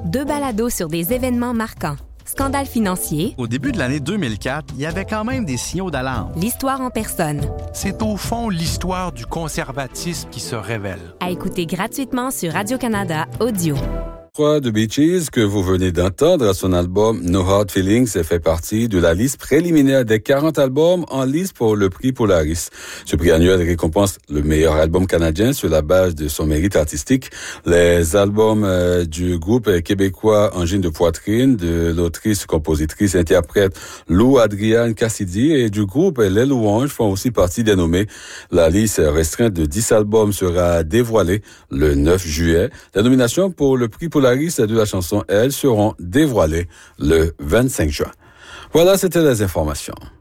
2 balados sur des événements marquants. Scandale financier. Au début de l'année 2004, il y avait quand même des signaux d'alarme. L'histoire en personne. C'est au fond l'histoire du conservatisme qui se révèle. À écouter gratuitement sur Radio-Canada Audio. De Bee Gees que vous venez d'entendre à son album No Hard Feelings fait partie de la liste préliminaire des 40 albums en lice pour le prix Polaris. Ce prix annuel récompense le meilleur album canadien sur la base de son mérite artistique. Les albums du groupe québécois Angine de Poitrine, de l'autrice, compositrice, interprète Lou Adrienne Cassidy et du groupe Les Louanges font aussi partie des nommés. La liste restreinte de 10 albums sera dévoilée le 9 juillet. La nomination pour le prix Polaris de la chanson Elle seront dévoilées le 25 juin. Voilà, c'était les informations.